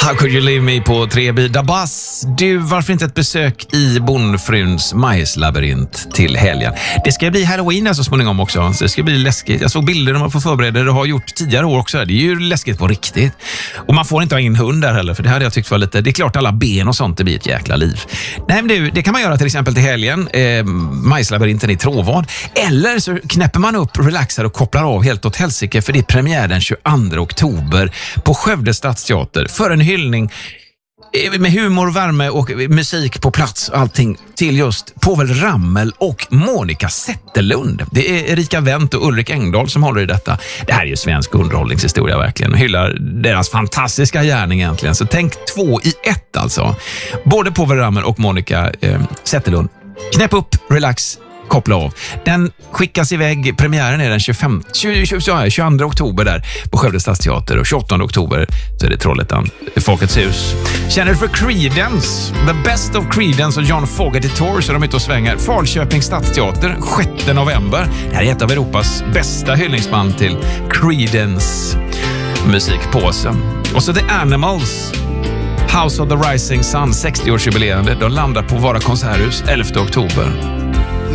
How could you leave me på 3B Dabas? Du, varför inte ett besök i Bondfruns majslabyrint till helgen? Det ska bli Halloween där så småningom också, så det ska bli läskigt. Jag såg bilder när man får förbereda det, har gjort tidigare år också. Det är ju läskigt på riktigt. Och man får inte ha in hund där heller, för det hade jag tyckt var lite... Det är klart alla ben och sånt, det blir ett jäkla liv. Nej, men det kan man göra till exempel till helgen. Majslabyrinten i Tråvad. Eller så knäpper man upp, relaxar och kopplar av helt åt helsike, för det är premiär den 22 oktober på Skövde Stadsteater för en hyllning med humor, värme och musik på plats och allting till just Povel Ramel och Monica Zetterlund. Det är Erika Wendt och Ulrik Engdahl som håller i detta. Det här är ju svensk underhållningshistoria verkligen och hyllar deras fantastiska gärning egentligen. Så tänk 2 i 1 alltså. Både Povel Ramel och Monica Zetterlund. Knäpp upp, relax, koppla av. Den skickas iväg, premiären är den 22 oktober där på Skövde Stadsteater och 28 oktober så är det Trollhättan, Folkets hus. Känner du för Creedence? The Best of Creedence och John Fogerty Tour så de är ute och svänger. Falköping Stadsteater 6 november. Det här är ett av Europas bästa hyllningsband till Creedence musikpåsen. Och så The Animals, House of the Rising Sun 60-årsjubileende. De landar på Vara konserthus 11 oktober.